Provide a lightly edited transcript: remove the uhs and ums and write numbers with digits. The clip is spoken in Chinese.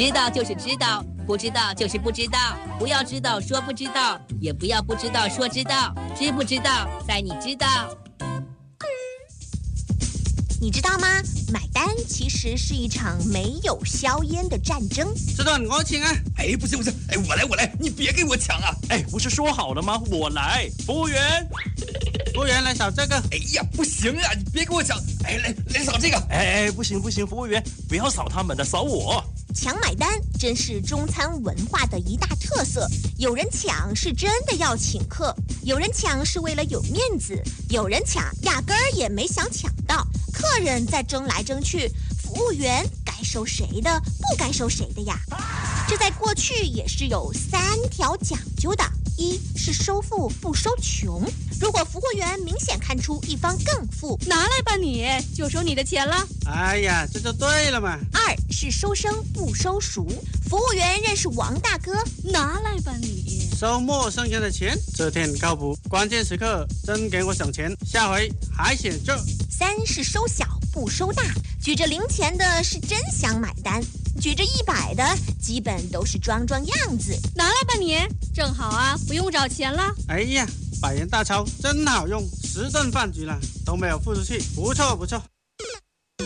知道就是知道，不知道就是不知道。不要知道说不知道，也不要不知道说知道。知不知道，在你知道。 你知道吗？买单其实是一场没有硝烟的战争。 这段我请啊！ 哎，不行，哎，我来，你别给我抢啊！ 哎，不是说好了吗？我来，服务员， 服务员来扫这个。 哎呀，不行啊，你别给我抢！哎，来扫这个！ 哎，不行，服务员，不要扫他们的，扫我。 抢买单真是中餐文化的一大特色。有人抢是真的要请客，有人抢是为了有面子，有人抢压根儿也没想抢到。客人在争来争去，服务员该收谁的，不该收谁的呀？这在过去也是有3条讲究的：一是收富不收穷，如果服务员明显看出一方更富， 拿来吧你，就收你的钱了。 哎呀，这就对了嘛。 二是收生不收熟，服务员认识王大哥， 拿来吧你， 收陌生人的钱，这天靠谱，关键时刻真给我省钱，下回还选这。 三是收小不收大，举着零钱的是真想买单，举着100的基本都是装样子。 拿来吧你，正好啊，不用找钱了。 哎呀，100元大钞真好用，10顿饭局了都没有付出去，不错。